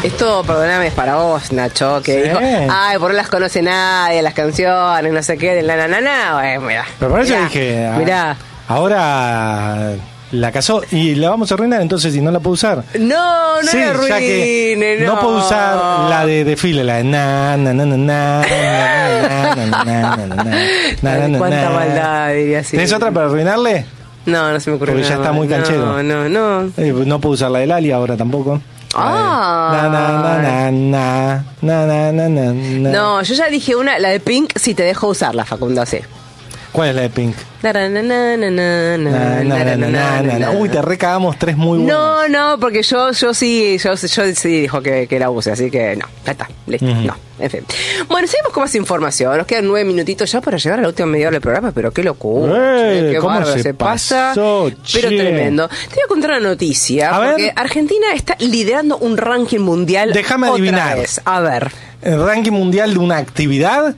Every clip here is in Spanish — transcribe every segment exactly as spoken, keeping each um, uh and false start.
Esto, perdóname, es para vos, Nacho, que Sí. dijo, ay, por no las conoce nadie, las canciones, no sé qué, de la nanana. Bueno, mirá. Pero por eso mirá, dije, ah, mirá. ahora la casó y la vamos a arruinar entonces si no la puedo usar. No, no Sí, la ya que arruine, no no. puedo usar la de desfile, la de na na na na na na na na na na na na. Cuánta maldad, diría así. ¿Tenés otra para arruinarle? No, no se me ocurre Porque nada ya está más. muy canchero. No, no, no. Eh, no puedo usar la de Lali ahora tampoco. Ah. Na na na na na na na na na. No, yo ya dije una, la de Pink, si te dejo usarla, Facundo, sí. ¿Cuál es la de Pink? Na, na, na, na, na, na, Na, na, na, na, na, na. Uy, te recagamos tres muy buenas. No, no, porque yo yo sí, yo, yo sí dijo que, que la use, así que no, ya está, listo, Ujú. no, en fin. Bueno, seguimos con más información, nos quedan nueve minutitos ya para llegar a la última media hora del programa, pero qué locura, Eh, che, qué ¿cómo bárbaro se se pasa, pasó, pero che? tremendo. Te voy a contar una noticia, A porque ver. Argentina está liderando un ranking mundial. Déjame otra adivinar. vez. A ver, ¿El ranking mundial de una actividad?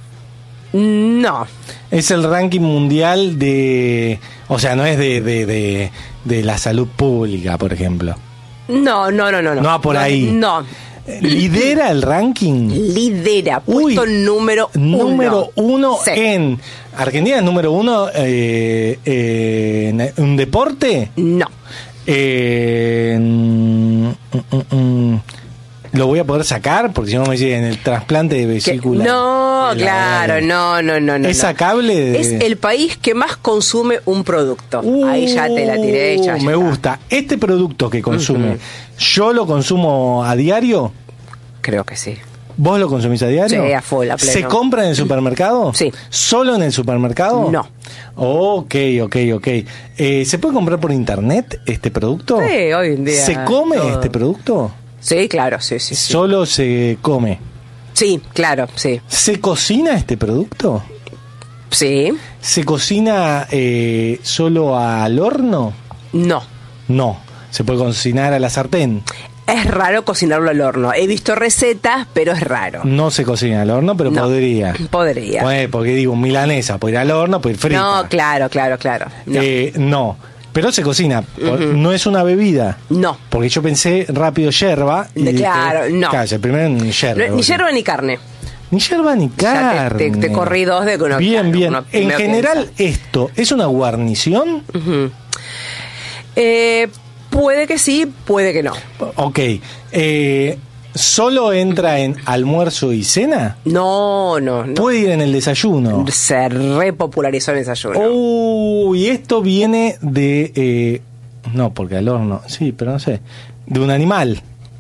no, Es el ranking mundial de... O sea, no es de, de, de, de la salud pública, por ejemplo. no, no, no, no. No va por ahí. No. ¿Lidera el ranking? Lidera, Uy, puesto número uno. Número uno Sí. en... ¿Argentina es número uno eh, eh, en un deporte? No. Eh, mm, mm, mm, ¿Lo voy a poder sacar? Porque si no me dice en el trasplante de Que- vesícula. no, de la- claro, no, no, no, no. ¿Es no. sacable? de- Es el país que más consume un producto. Uh, Ahí ya te la tiré. Ya, ya me está. gusta. Este producto que consume, Ujú. ¿yo lo consumo a diario? Creo que sí. ¿Vos lo consumís a diario? Sí, a full, a pleno. ¿Se compra en el supermercado? Sí. ¿Solo en el supermercado? No. Ok, ok, ok. Eh, ¿Se puede comprar por internet este producto? Sí, hoy en día. ¿Se come todo. este producto? Sí, claro, sí, sí. Sí, Solo se come. sí claro, sí. ¿Se cocina este producto? Sí, ¿Se cocina eh, solo al horno? no. No. ¿Se puede cocinar a la sartén? Es raro cocinarlo al horno. He visto recetas, pero es raro. No se cocina al horno, pero No. podría. Podría. Bueno, porque digo, milanesa, puede ir al horno, puede ir frita. No, claro, claro, claro. No. Eh, no. Pero se cocina. Ujú. No es una bebida. No. Porque yo pensé rápido yerba. Y De- dije, claro, no. Claro, el primero ni yerba. No, ni yerba ni carne. Ni yerba ni Ya carne. te- te- te corrí dos de que uno- Bien, claro, bien. uno En primero general, esto, ¿es una guarnición? Ujú. Eh, puede que sí, puede que no. Ok. Eh, ¿Solo entra en almuerzo y cena? No, no, no. ¿Puede ir en el desayuno? Se repopularizó el desayuno. Uy, esto viene de... eh, no, porque al horno... Sí, pero no sé. De un animal.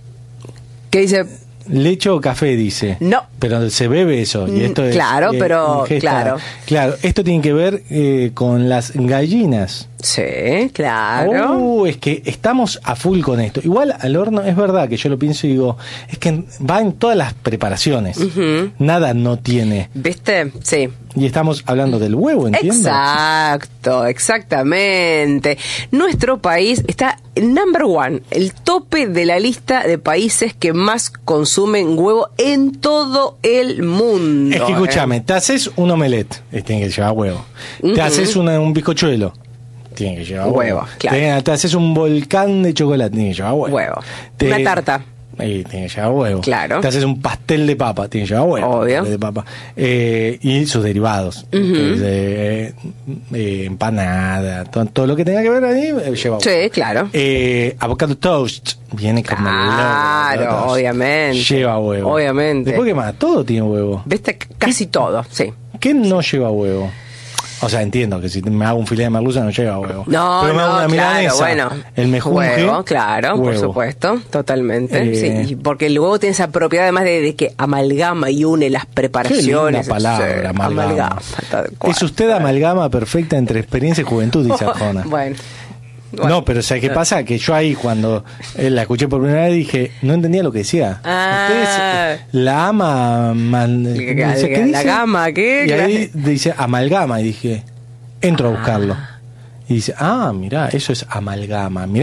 ¿Qué dice? Leche o café, dice. No. Pero se bebe eso. Y Mm, esto es, claro, eh, pero, ingesta. claro. Claro, esto tiene que ver eh, con las gallinas. Sí, claro. Uh, es que estamos a full con esto. Igual al horno, es verdad que yo lo pienso y digo, es que va en todas las preparaciones. Ujú. Nada no tiene. ¿Viste? Sí. Y estamos hablando del huevo, ¿entiendes? Exacto, exactamente. Nuestro país está number one, el tope de la lista de países que más consumen huevo en todo el mundo. Es que ¿eh? escúchame, te haces un omelette, eh, tiene que llevar huevo. Ujú. Te haces una- un bizcochuelo, tiene que llevar huevo. Huevo, claro. Te, te haces un volcán de chocolate, tiene que llevar huevo. Huevo. Te- Una tarta. Ahí tiene que llevar huevo. Claro. Te haces un pastel de papa, tiene que llevar huevo. Obvio. pastel de papa. Eh, y sus derivados. Ujú. Eh, eh, empanada, todo, todo lo que tenga que ver ahí eh, lleva huevo. Sí, claro. Eh, avocado toast viene con el Claro, avocado toast. obviamente. Lleva huevo. Obviamente. Después, ¿qué más? Todo tiene huevo. ¿Viste? Casi todo, sí. ¿Qué no lleva huevo? O sea, entiendo que si me hago un filete de merluza no lleva huevo. No, Pero me hago no, una claro, milanesa, bueno. el mejunje, Huevo, claro, por huevo. supuesto, totalmente. Eh. Sí, y porque el huevo tiene esa propiedad además de, de que amalgama y une las Qué preparaciones. linda palabra, Sí, amalgama. amalgama, tal cual. Es usted amalgama perfecta entre experiencia y juventud, dice Arjona. Bueno. No, pero ¿sabes qué pasa? Que yo ahí cuando eh, la escuché por primera vez dije, no entendía lo que decía. Ah. Ustedes, la ama... man- no sé qué La dice. gama, ¿qué? Y ahí dice amalgama y dije, entro a buscarlo. Y dice, ah, mirá, eso es amalgama. Mirá